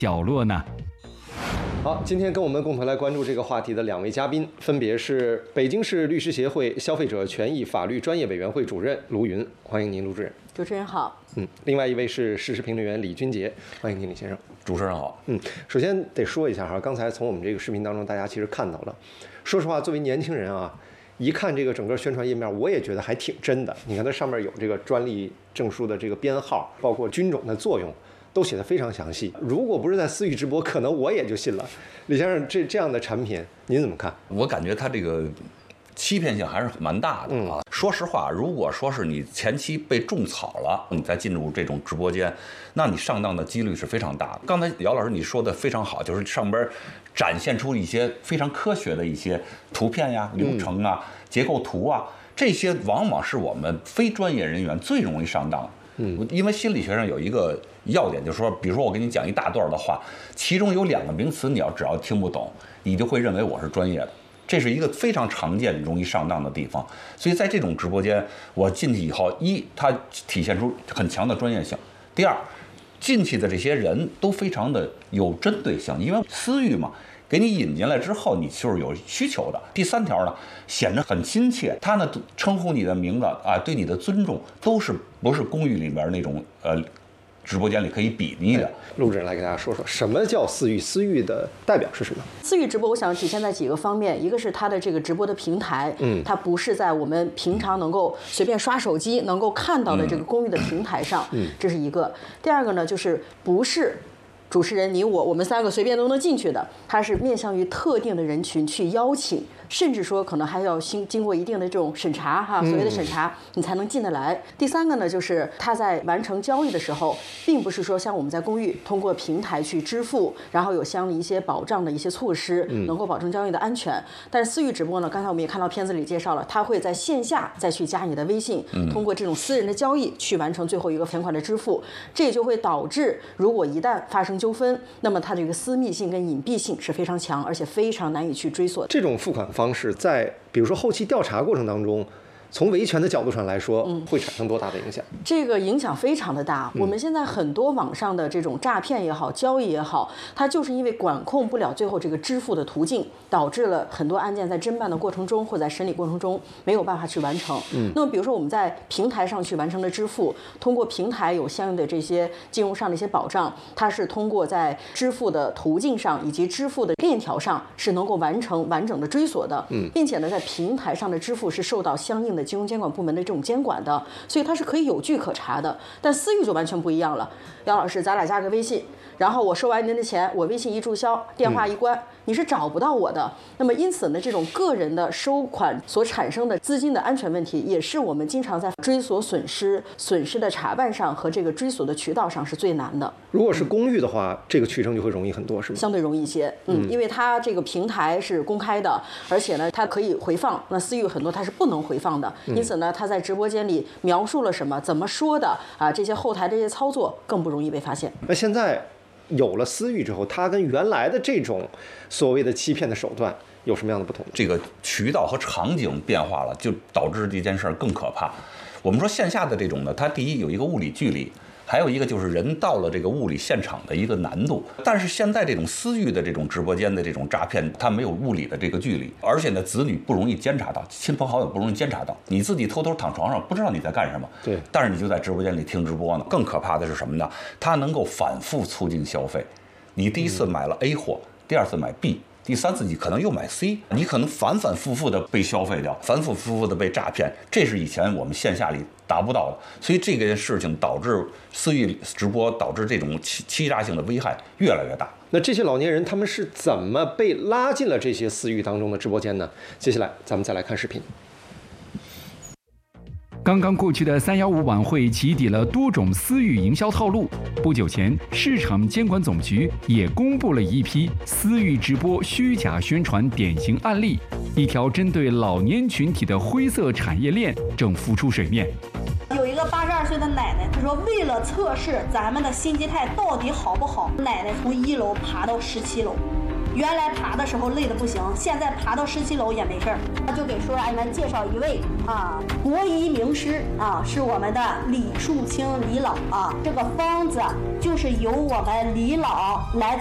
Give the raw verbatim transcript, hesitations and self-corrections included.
角落呢？ 好，今天跟我们共同来关注这个话题的两位嘉宾，分别是北京市律师协会消费者权益法律专业委员会主任卢云，欢迎您，卢主任。 主持人好。 嗯，另外一位是时事评论员李俊杰，欢迎您，李先生。 主持人好。 嗯，首先得说一下哈，刚才从我们这个视频当中，大家其实看到了，说实话，作为年轻人啊，一看这个整个宣传页面，我也觉得还挺真的。你看它上面有这个专利证书的这个编号，包括菌种的作用，都写得非常详细。如果不是在私域直播，可能我也就信了。李先生，这这样的产品您怎么看？ 我感觉它这个欺骗性还是蛮大的啊。嗯、说实话，如果说是你前期被种草了，你再进入这种直播间，那你上当的几率是非常大的。刚才姚老师你说的非常好，就是上边展现出一些非常科学的一些图片呀、流程啊、嗯、结构图啊，这些往往是我们非专业人员最容易上当。嗯，因为心理学上有一个要点，就是说，比如说我给你讲一大段的话，其中有两个名词，你要只要听不懂，你就会认为我是专业的。这是一个非常常见、容易上当的地方。所以在这种直播间，我进去以后，一，它体现出很强的专业性；第二，进去的这些人都非常的有针对性，因为私域嘛。给你引进来之后，你就是有需求的。第三条呢，显得很亲切，他呢称呼你的名字啊，对你的尊重都是不是公寓里边那种呃直播间里可以比拟的。 陆主任来给大家说说，什么叫私域？私域的代表是什么？ 私域直播，我想体现在几个方面，一个是它的这个直播的平台，嗯，它不是在我们平常能够随便刷手机能够看到的这个公寓的平台上，嗯，这是一个。第二个呢，就是不是主持人你我我们三个随便都能进去的，它是面向于特定的人群去邀请，甚至说可能还要经经过一定的这种审查哈，所谓的审查你才能进得来。第三个呢，就是他在完成交易的时候，并不是说像我们在公寓通过平台去支付，然后有相应一些保障的一些措施，能够保证交易的安全。但是私域直播呢，刚才我们也看到片子里介绍了，他会在线下再去加你的微信，通过这种私人的交易去完成最后一个钱款的支付，这也就会导致如果一旦发生纠纷，那么它这个私密性跟隐蔽性是非常强，而且非常难以去追索。 这种付款方式在比如说后期调查过程当中，从维权的角度上来说，嗯，会产生多大的影响？ 这个影响非常的大。嗯、我们现在很多网上的这种诈骗也好，交易也好，它就是因为管控不了最后这个支付的途径，导致了很多案件在侦办的过程中或在审理过程中没有办法去完成。嗯，那么比如说我们在平台上去完成的支付，通过平台有相应的这些金融上的一些保障，它是通过在支付的途径上以及支付的链条上是能够完成完整的追索的。嗯，并且呢，在平台上的支付是受到相应的金融监管部门的这种监管的，所以它是可以有据可查的。但私域就完全不一样了。姚老师，咱俩加个微信，然后我收完您的钱，我微信一注销，电话一关，嗯、你是找不到我的。那么因此呢，这种个人的收款所产生的资金的安全问题，也是我们经常在追索损失、损失的查办上和这个追索的渠道上是最难的。 如果是公寓的话，嗯、这个取证就会容易很多，是吗？ 相对容易一些，嗯，嗯因为它这个平台是公开的，而且呢，它可以回放。那私域很多它是不能回放的，嗯、因此呢，它在直播间里描述了什么、怎么说的啊，这些后台这些操作更不容易被发现。 那现在有了私域之后，它跟原来的这种所谓的欺骗的手段有什么样的不同？ 这个渠道和场景变化了，就导致这件事儿更可怕。我们说线下的这种呢，它第一有一个物理距离，还有一个就是人到了这个物理现场的一个难度。但是现在这种私域的这种直播间的这种诈骗，它没有物理的这个距离，而且呢，子女不容易监察到，亲朋好友不容易监察到，你自己偷偷躺床上不知道你在干什么。 对， 但是你就在直播间里听直播呢。更可怕的是什么呢？它能够反复促进消费。你第一次买了 A 货，第二次买 B。第三次你可能又买 C， 你可能反反复复的被消费掉，反反复复的被诈骗，这是以前我们线下里达不到的。所以这件事情导致私域直播，导致这种欺欺诈性的危害越来越大。 那这些老年人他们是怎么被拉进了这些私域当中的直播间呢？接下来咱们再来看视频。 刚刚过去的三幺五晚会起底了多种私域营销套路。不久前，市场监管总局也公布了一批私域直播虚假宣传典型案例，一条针对老年群体的灰色产业链正浮出水面。 有一个八十二岁的奶奶，她说为了测试咱们的新基泰到底好不好，奶奶从一楼爬到十七楼。 原来爬的时候累得不行，现在爬到十七楼也没事儿。就给叔叔阿姨们介绍一位啊国医名师啊，是我们的李树清李老啊。这个方子就是由我们李老来